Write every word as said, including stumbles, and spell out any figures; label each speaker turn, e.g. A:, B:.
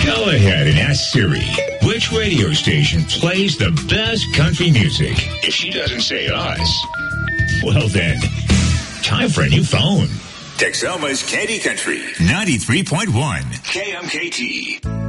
A: Go ahead and ask Siri which radio station plays the best country music. If she doesn't say us, well then, time for a new phone. Texoma's Candy Country, ninety-three point one, K M K T.